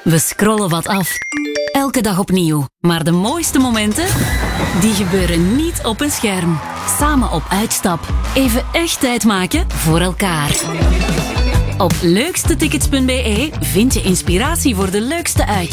We scrollen wat af. Elke dag opnieuw. Maar de mooiste momenten, die gebeuren niet op een scherm. Samen op uitstap. Even echt tijd maken voor elkaar. Op leukstetickets.be vind je inspiratie voor de leukste uitjes.